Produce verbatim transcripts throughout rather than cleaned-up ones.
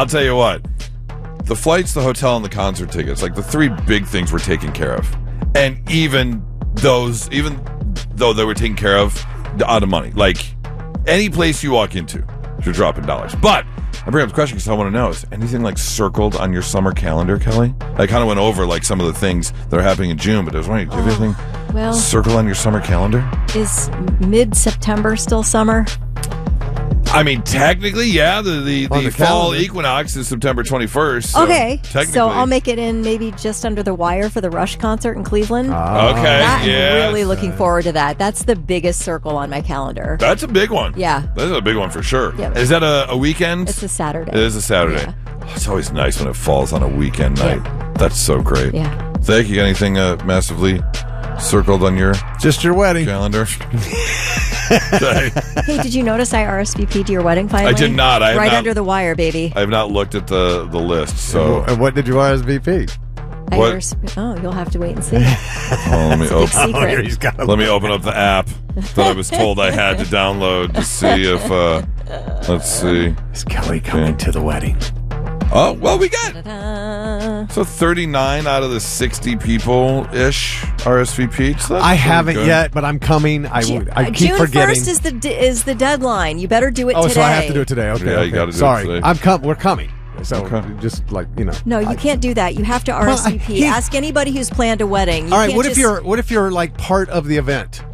I'll tell you what. The flights, the hotel, and the concert tickets, like the three big things we're taken care of. And even those, even though they were taken care of, out of money. Like, any place you walk into, you're dropping dollars. But I bring up the question because I want to know, is anything like circled on your summer calendar, Kelly? I kind of went over like some of the things that are happening in June, but I was wondering, do you have anything well, circled on your summer calendar? Is mid-September still summer? I mean, technically, yeah. The the, the, the fall calendar. equinox is September twenty-first. So okay, technically. so I'll make it in maybe just under the wire for the Rush concert in Cleveland. Uh, Okay, That, yeah. I'm really looking forward to that. That's the biggest circle on my calendar. That's a big one. Yeah. That's a big one for sure. Yeah. Is that a, a weekend? It's a Saturday. It is a Saturday. Yeah. Oh, it's always nice when it falls on a weekend night. Yeah. That's so great. Yeah. Thank you. Anything uh, massively circled on your Just your wedding. calendar? Okay. Hey, did you notice I R S V P'd to your wedding finally? I did not. I have right not- under the wire, baby. I have not looked at the, the list, so And what did you R S V P? I what- R S V P Oh, you'll have to wait and see. oh, let me Big open. secret. he's got a Let me open up the app that I was told I had to download to see if. Uh, let's see. Is Kelly coming Okay. to the wedding? Oh well, we got Ta-da. so thirty-nine out of the sixty people ish R S V P. So that's I pretty haven't good. yet, but I'm coming. I, Ju- I uh, keep June forgetting. first is the d- is the deadline. You better do it oh, today. so I have to do it today. Okay, Yeah, you okay. gotta do it Sorry, today. I'm com- We're coming. So Okay. just like you know. No, you I- can't do that. You have to R S V P. he- Ask anybody who's planned a wedding. You All right. can't What if just- you're what if you're like part of the event?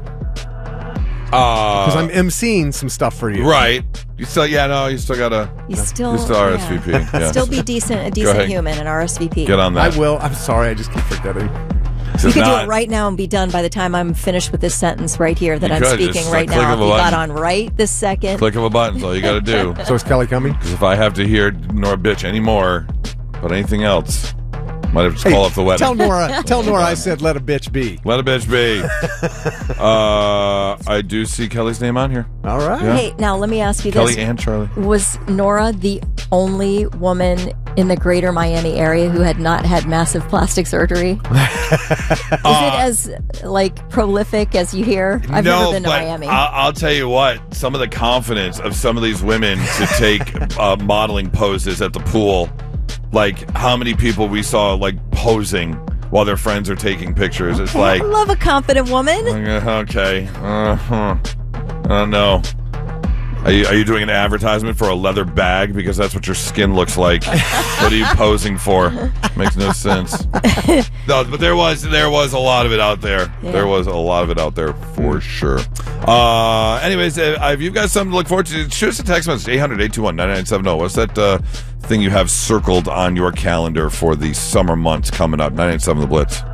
Uh, Because I'm emceeing some stuff for you. right. You still, yeah, no, you still gotta. You still, You still R S V P. yeah. Yeah. Still be decent, a ahead. decent human and R S V P. Get on I that. will. I'm sorry. I just keep forgetting. This You is could do not- it right now and be done by the time I'm finished with this sentence right here that You I'm could, speaking just right click now. of If a you got button. on right this second. Click of a button. That's all you gotta do. So is Kelly coming? Because if I have to hear Nora bitch anymore about anything else, might have to Hey, call off the wedding. Tell Nora. Tell Nora I said let a bitch be. Let a bitch be. uh, I do see Kelly's name on here. All right. Yeah. Hey, now let me ask you Kelly this. and Charlie. Was Nora the only woman in the greater Miami area who had not had massive plastic surgery? Is it as like prolific as you hear? I've no, never been to but Miami. I'll, I'll tell you what. Some of the confidence of some of these women to take uh, modeling poses at the pool, like how many people we saw like posing while their friends are taking pictures. It's like, I love a confident woman. okay, uh-huh. I don't know. Are you, are you doing an advertisement for a leather bag because that's what your skin looks like? What are you posing for? Makes no sense. No, but there was there was a lot of it out there. Yeah. There was a lot of it out there for sure. Uh, anyways, uh, if you've got something to look forward to, shoot us a text message eight hundred, eight two one, nine nine seven zero. What's that uh, thing you have circled on your calendar for the summer months coming up? nine nine seven The Blitz.